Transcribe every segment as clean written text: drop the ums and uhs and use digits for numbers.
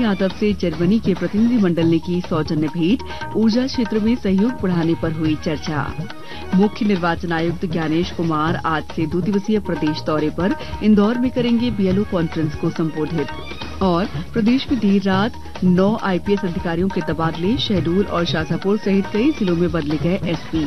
यादव से जर्मनी के प्रतिनिधिमंडल ने की सौजन्य भेंट। ऊर्जा क्षेत्र में सहयोग बढ़ाने पर हुई चर्चा। मुख्य निर्वाचन आयुक्त ज्ञानेश कुमार आज से 2 दिवसीय प्रदेश दौरे पर इंदौर में करेंगे बीएलओ कॉन्फ्रेंस को संबोधित। और प्रदेश में देर रात 9 आईपीएस अधिकारियों के तबादले। शहडोल और शाजापुर सहित कई जिलों में बदले गए एसपी।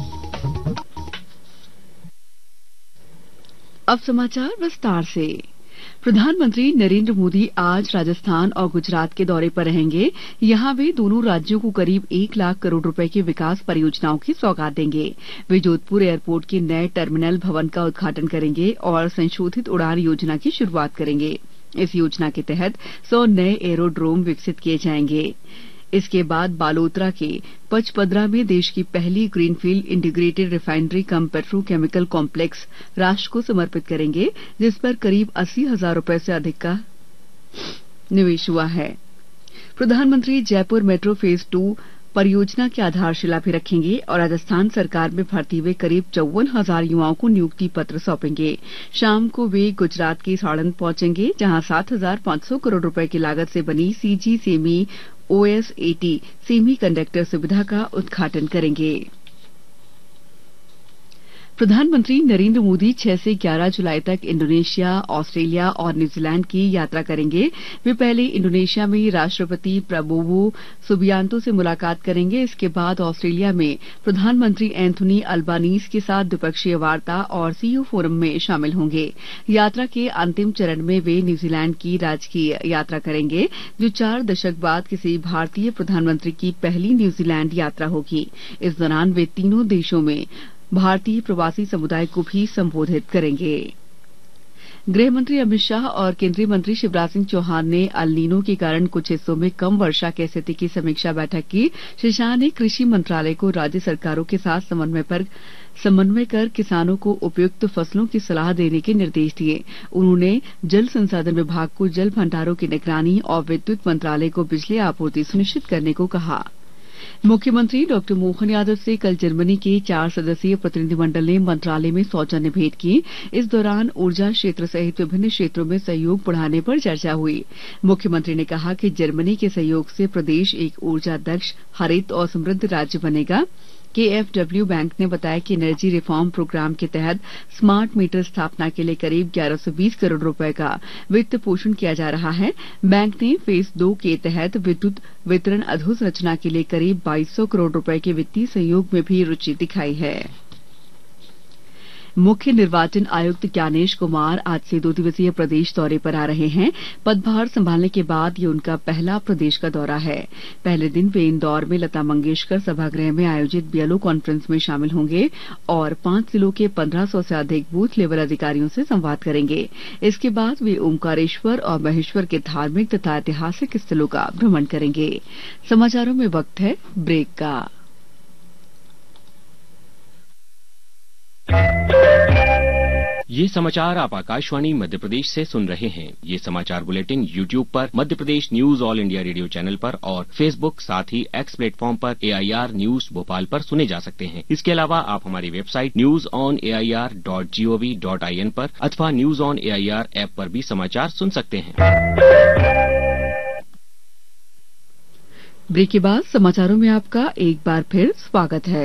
अब समाचार विस्तार से। प्रधानमंत्री नरेंद्र मोदी आज राजस्थान और गुजरात के दौरे पर रहेंगे। यहां वे दोनों राज्यों को करीब 1 लाख करोड़ रुपए की विकास परियोजनाओं की सौगात देंगे। वे जोधपुर एयरपोर्ट के नए टर्मिनल भवन का उद्घाटन करेंगे और संशोधित उड़ान योजना की शुरुआत करेंगे। इस योजना के तहत 100 नए एरोड्रोम विकसित किए जाएंगे। इसके बाद बालोतरा के पचपदरा में देश की पहली ग्रीनफील्ड इंटीग्रेटेड रिफाइनरी कम पेट्रोकेमिकल कॉम्प्लेक्स राष्ट्र को समर्पित करेंगे, जिस पर करीब 80,000 रुपए से अधिक का निवेश हुआ है। प्रधानमंत्री जयपुर मेट्रो फेज 2 परियोजना की आधारशिला भी रखेंगे और राजस्थान सरकार में भर्ती हुए करीब 54,000 युवाओं को नियुक्ति पत्र सौंपेंगे। शाम को वे गुजरात के साड़ंद पहुंचेंगे, जहां 7,500 करोड़ रुपए की लागत से बनी CG semi OS80 semi conductor सुविधा का उद्घाटन करेंगे। प्रधानमंत्री नरेंद्र मोदी 6 से 11 जुलाई तक इंडोनेशिया, ऑस्ट्रेलिया और न्यूजीलैंड की यात्रा करेंगे। वे पहले इंडोनेशिया में राष्ट्रपति प्रबोवो सुबियांतो से मुलाकात करेंगे। इसके बाद ऑस्ट्रेलिया में प्रधानमंत्री एंथोनी अल्बानीज के साथ द्विपक्षीय वार्ता और सीईओ फोरम में शामिल होंगे। यात्रा के अंतिम चरण में वे न्यूजीलैंड की राजकीय यात्रा करेंगे, जो 4 दशक बाद किसी भारतीय प्रधानमंत्री की पहली न्यूजीलैंड यात्रा होगी। इस दौरान वे तीनों देशों में भारतीय प्रवासी समुदाय को भी संबोधित करेंगे। गृह मंत्री अमित शाह और केंद्रीय मंत्री शिवराज सिंह चौहान ने अल नीनो के कारण कुछ हिस्सों में कम वर्षा की स्थिति की समीक्षा बैठक की। श्री शाह ने कृषि मंत्रालय को राज्य सरकारों के साथ समन्वय कर किसानों को उपयुक्त फसलों की सलाह देने के निर्देश दिए। उन्होंने जल संसाधन विभाग को जल भंडारों की निगरानी और विद्युत मंत्रालय को बिजली आपूर्ति सुनिश्चित करने को कहा। मुख्यमंत्री डॉ मोहन यादव से कल जर्मनी के 4 सदस्यीय प्रतिनिधिमंडल ने मंत्रालय में सौजन्य भेंट की। इस दौरान ऊर्जा क्षेत्र सहित विभिन्न क्षेत्रों में सहयोग बढ़ाने पर चर्चा हुई। मुख्यमंत्री ने कहा कि जर्मनी के सहयोग से प्रदेश एक ऊर्जा दक्ष, हरित और समृद्ध राज्य बनेगा। KfW बैंक ने बताया कि एनर्जी रिफॉर्म प्रोग्राम के तहत स्मार्ट मीटर स्थापना के लिए करीब 1120 करोड़ रुपए का वित्त पोषण किया जा रहा है। बैंक ने फेज 2 के तहत विद्युत वितरण अधोसंरचना के लिए करीब 2200 करोड़ रुपए के वित्तीय सहयोग में भी रुचि दिखाई है। मुख्य निर्वाचन आयुक्त ज्ञानेश कुमार आज से 2 दिवसीय प्रदेश दौरे पर आ रहे हैं। पदभार संभालने के बाद ये उनका पहला प्रदेश का दौरा है। पहले दिन वे इंदौर में लता मंगेशकर सभागृह में आयोजित बीएलओ कॉन्फ्रेंस में शामिल होंगे और 5 जिलों के 1500 से अधिक बूथ लेवल अधिकारियों से संवाद करेंगे। इसके बाद वे ओमकारेश्वर और महेश्वर के धार्मिक तथा ऐतिहासिक स्थलों का भ्रमण करेंगे। समाचारों में वक्त है ब्रेक का। ये समाचार आप आकाशवाणी मध्य प्रदेश से सुन रहे हैं। ये समाचार बुलेटिन YouTube पर Madhya Pradesh news all India radio channel पर और फेसबुक साथ ही एक्स प्लेटफॉर्म पर AIR न्यूज भोपाल पर सुने जा सकते हैं। इसके अलावा आप हमारी वेबसाइट newsonair.gov.in पर अथवा न्यूज ऑन AIR ऐप पर भी समाचार सुन सकते हैं। ब्रेक के बाद समाचारों में आपका एक बार फिर स्वागत है।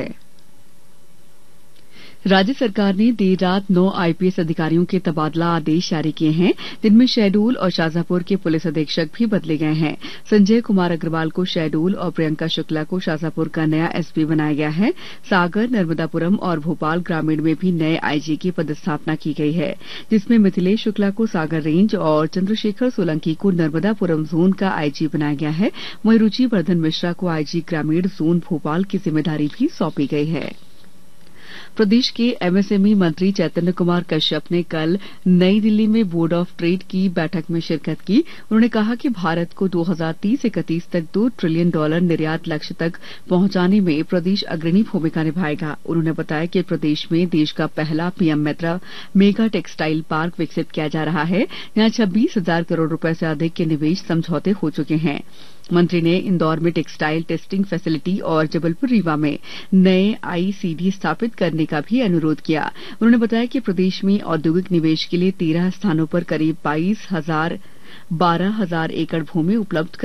राज्य सरकार ने देर रात 9 आईपीएस अधिकारियों के तबादला आदेश जारी किए हैं, जिनमें शहडोल और शाजापुर के पुलिस अधीक्षक भी बदले गए हैं। संजय कुमार अग्रवाल को शहडोल और प्रियंका शुक्ला को शाजापुर का नया एसपी बनाया गया है। सागर, नर्मदापुरम और भोपाल ग्रामीण में भी नए आईजी की पदस्थापना की गई है, जिसमें मिथिलेश शुक्ला को सागर रेंज और चंद्रशेखर सोलंकी को नर्मदापुरम जोन का आईजी बनाया गया है। वहीं रुचि वर्धन मिश्रा को आईजी ग्रामीण जोन भोपाल की जिम्मेदारी भी सौंपी गई है। प्रदेश के एमएसएमई मंत्री चैतन्य कुमार कश्यप ने कल नई दिल्ली में बोर्ड ऑफ ट्रेड की बैठक में शिरकत की। उन्होंने कहा कि भारत को 2030-31 तक $2 ट्रिलियन निर्यात लक्ष्य तक पहुंचाने में प्रदेश अग्रणी भूमिका निभाएगा। उन्होंने बताया कि प्रदेश में देश का पहला पीएम मित्र मेगा टेक्सटाइल पार्क विकसित किया जा रहा है। यहां 26,000 करोड़ रुपए से अधिक के निवेश समझौते हो चुके हैं। मंत्री ने इंदौर में टेक्सटाइल टेस्टिंग फैसिलिटी और जबलपुर रीवा में नए आईसीडी स्थापित करने का भी अनुरोध किया। उन्होंने बताया कि प्रदेश में औद्योगिक निवेश के लिए 13 स्थानों पर करीब 12,000 एकड़ भूमि उपलब्ध